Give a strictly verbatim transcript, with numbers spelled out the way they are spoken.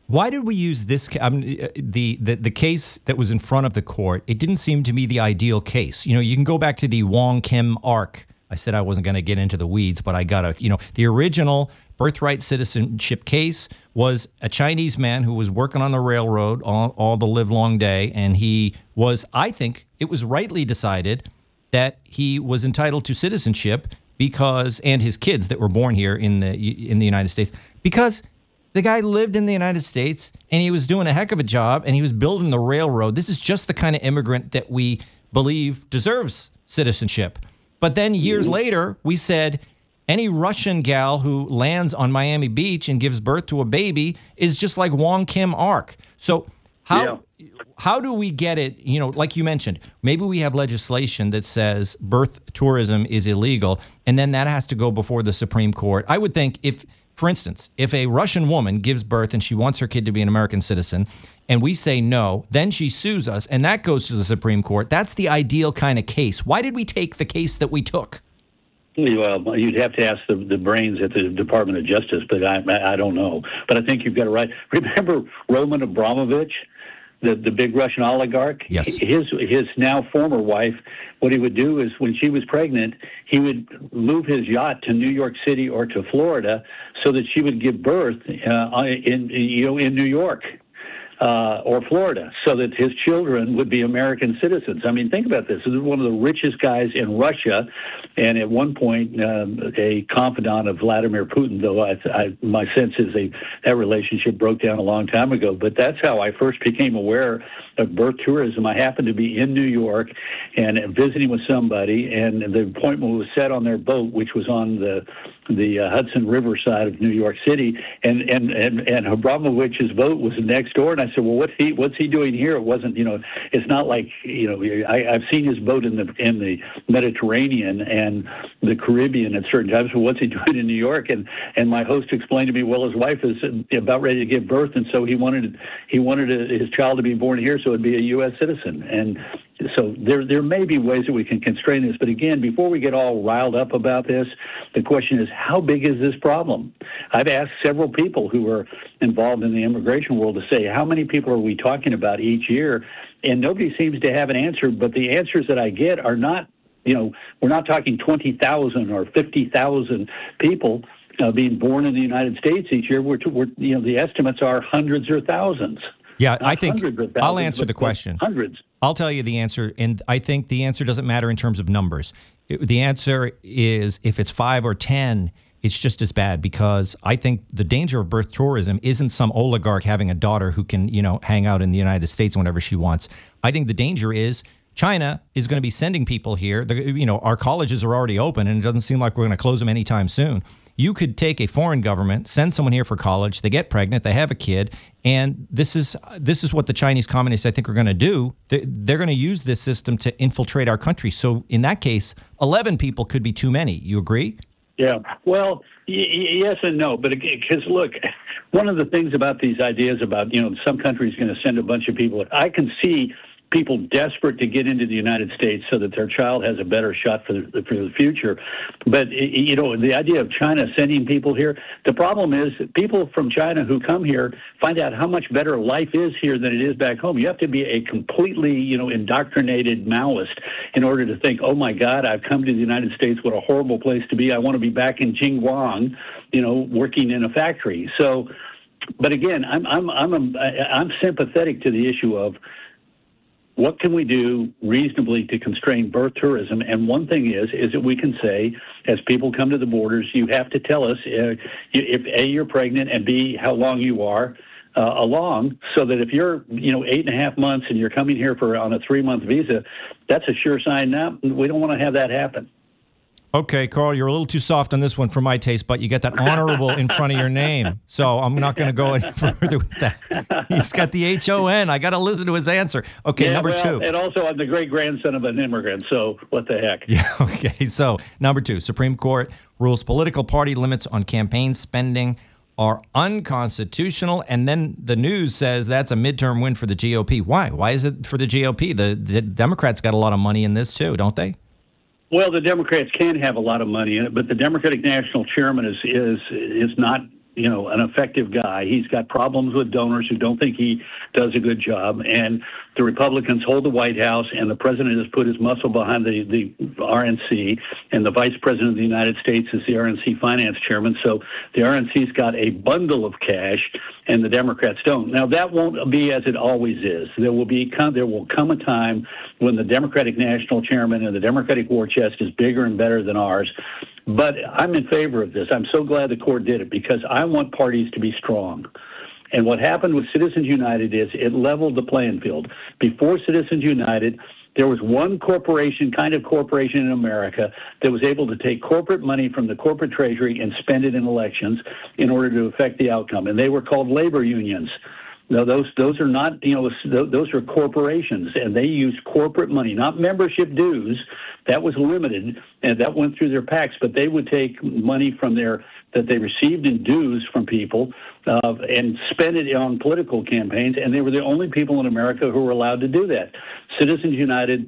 Why did we use this? ca- I mean, uh, the, the the case that was in front of the court, it didn't seem to me the ideal case. You know, you can go back to the Wong Kim arc. I said I wasn't going to get into the weeds, but I got to, you know, the original birthright citizenship case was a Chinese man who was working on the railroad all, all the live long day. And he was, I think it was rightly decided that he was entitled to citizenship because, and his kids that were born here in the in the United States, because the guy lived in the United States and he was doing a heck of a job and he was building the railroad. This is just the kind of immigrant that we believe deserves citizenship. But then years later, we said any Russian gal who lands on Miami Beach and gives birth to a baby is just like Wong Kim Ark. So how yeah. how do we get it? You know, like you mentioned, maybe we have legislation that says birth tourism is illegal, and then that has to go before the Supreme Court. I would think if, for instance, if a Russian woman gives birth and she wants her kid to be an American citizen, and we say no, then she sues us, and that goes to the Supreme Court. That's the ideal kind of case. Why did we take the case that we took? Well, you'd have to ask the, the brains at the Department of Justice, but I, I don't know. But I think you've got it right. Remember Roman Abramovich, the, the big Russian oligarch? Yes. His, his now former wife, what he would do is when she was pregnant, he would move his yacht to New York City or to Florida so that she would give birth uh, in, you know, in New York. Uh, or Florida, so that his children would be American citizens. I mean, think about this. This is one of the richest guys in Russia, and at one point, um, a confidant of Vladimir Putin, though I, I, my sense is they, that relationship broke down a long time ago. But that's how I first became aware of birth tourism. I happened to be in New York and visiting with somebody, and the appointment was set on their boat, which was on the the uh, Hudson River side of New York City, and and and, and Abramovich's boat was next door, and I said, well, what's he what's he doing here? It wasn't, you know, it's not like, you know, I, I've seen his boat in the in the Mediterranean and the Caribbean at certain times. So what's he doing in New York? And and my host explained to me, well, his wife is about ready to give birth, and so he wanted he wanted his child to be born here, so it'd be a U S citizen. And so there there may be ways that we can constrain this. But again, before we get all riled up about this, the question is, how big is this problem? I've asked several people who are involved in the immigration world to say, how many people are we talking about each year? And nobody seems to have an answer. But the answers that I get are not, you know, we're not talking twenty thousand or fifty thousand people uh, being born in the United States each year. We're, we're, you know, the estimates are hundreds or thousands. Yeah, Not I think thousands, I'll answer the question. Hundreds. I'll tell you the answer, and I think the answer doesn't matter in terms of numbers. It, the answer is if it's five or ten, it's just as bad, because I think the danger of birth tourism isn't some oligarch having a daughter who can, you know, hang out in the United States whenever she wants. I think the danger is China is going to be sending people here. The, you know, our colleges are already open, and it doesn't seem like we're going to close them anytime soon. You could take a foreign government, send someone here for college, they get pregnant, they have a kid, and this is this is what the Chinese communists, I think, are going to do. They, they're going to use this system to infiltrate our country. So in that case, eleven people could be too many. You agree? Yeah. Well, y- y- yes and no. But because, look, one of the things about these ideas about, you know, some country's going to send a bunch of people, I can see people desperate to get into the United States so that their child has a better shot for the, for the future. But, you know, the idea of China sending people here, the problem is that people from China who come here find out how much better life is here than it is back home. You have to be a completely, you know, indoctrinated Maoist in order to think, oh, my God, I've come to the United States. What a horrible place to be. I want to be back in Jingguang, you know, working in a factory. So, but again, I'm, I'm, I'm, a, I'm sympathetic to the issue of, what can we do reasonably to constrain birth tourism? And one thing is, is that we can say, as people come to the borders, you have to tell us uh, if A, you're pregnant, and B, how long you are uh, along, so that if you're, you know, eight and a half months and you're coming here for on a three-month visa, that's a sure sign. Now, we don't want to have that happen. Okay, Carl, you're a little too soft on this one for my taste, but you get that honorable in front of your name. So I'm not going to go any further with that. He's got the H O N. I got to listen to his answer. Okay, yeah, number well, two. And also, I'm the great-grandson of an immigrant, so what the heck? Yeah, okay. So number two, Supreme Court rules political party limits on campaign spending are unconstitutional. And then the news says that's a midterm win for the G O P. Why? Why is it for the G O P? The, the Democrats got a lot of money in this too, don't they? Well, the Democrats can have a lot of money in it, but the Democratic National Chairman is is is not you know, an effective guy. He's got problems with donors who don't think he does a good job. And the Republicans hold the White House, and the president has put his muscle behind the, the R N C, and the vice president of the United States is the R N C finance chairman. So the R N C's got a bundle of cash, and the Democrats don't. Now, that won't be as it always is. There will be there will come a time when the Democratic national chairman and the Democratic war chest is bigger and better than ours. But I'm in favor of this. I'm so glad the court did it, because I want parties to be strong. And what happened with Citizens United is it leveled the playing field. Before Citizens United, there was one corporation, kind of corporation in America, that was able to take corporate money from the corporate treasury and spend it in elections in order to affect the outcome. And they were called labor unions. No, those those are not, you know, those are corporations, and they used corporate money, not membership dues. That was limited, and that went through their PACs, but they would take money from their that they received in dues from people uh, and spend it on political campaigns, and they were the only people in America who were allowed to do that. Citizens United